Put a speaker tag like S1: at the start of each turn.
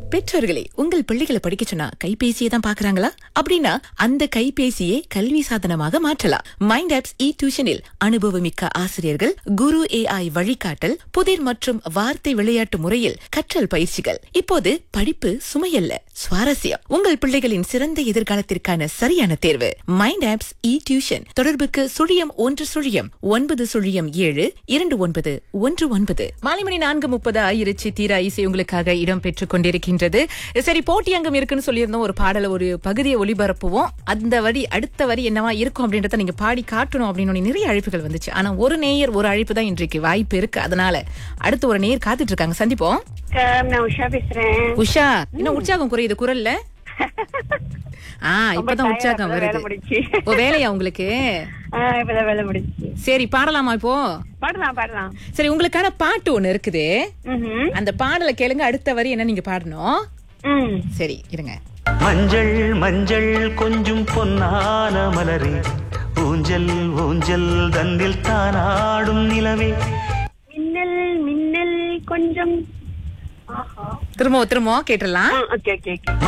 S1: பெற்றோர்களே, உங்கள் பிள்ளைகளை படிக்க சொன்னா கைபேசியை தான் பாக்குறாங்களா? அப்படின்னா அந்த கைபேசியை கல்வி சாதனமாக மாற்றலாம். மைண்ட் ஆப்ஸ் இ டியூஷனில் அனுபவமிக்க ஆசிரியர்கள், குரு AI வழிகாட்டல், புதிர் மற்றும் வார்த்தை விளையாட்டு முறையில் கற்றல் பயிற்சிகள். இப்போது படிப்பு சுமையல்ல, சுவாரஸ்யம். உங்கள் பிள்ளைகளின் சிறந்த எதிர்காலத்திற்கான சரியான தேர்வு மைண்ட் ஆப்ஸ் இ டியூஷன். தொடர்புக்கு 0110072919. மாலை மணி 4:30 ஆயிருச்சு. தீரா இசை உங்களுக்காக இடம் பெற்றுக் கொண்டிருக்கின்றது. சரி, போட்டி அங்கம் இருக்குன்னு சொல்லியிருந்தோம். ஒரு பாடல, ஒரு பகுதியை ஒளிபரப்புவோம். அந்த வரி அடுத்த வரி என்னவா இருக்கும் அப்படின்றத நீங்க பாடி காட்டணும் அப்படின்னு நிறைய அழைப்புகள் வந்துச்சு. ஆனா ஒரு நேயர் ஒரு அழைப்பு தான் இன்றைக்கு வாய்ப்பு இருக்கு. அதனால அடுத்து ஒரு நேயர் காத்துட்டு இருக்காங்க. சந்திப்போம்.
S2: நான் உஷா பேசுறேன்.
S1: உஷா, இன்னும் உற்சாகம் குறையுது குரல்ல. இப்பதான் உற்சாகம் வருது. ஓ, வேலையா உங்களுக்கு?
S2: இப்பதான் வேலை முடிச்சு.
S1: சரி, பாடலாமா இப்போ?
S2: பாடலாம்.
S1: சரி, உங்களுக்கான பாட்டு ஒண்ணு இருக்குது. அந்த பாடலை கேளுங்க. அடுத்த வரி என்ன நீங்க பாடணும். சரி, இருங்க.
S3: மஞ்சள் மஞ்சள் கொஞ்சம் பொன்னான மலரே, ஊஞ்சல் ஊஞ்சல் தந்தில் தானாடும் நிலவே,
S2: மின்னல் மின்னல் கொஞ்சம்.
S1: திரும்ப கேட்டலாம்.
S2: ஓகே.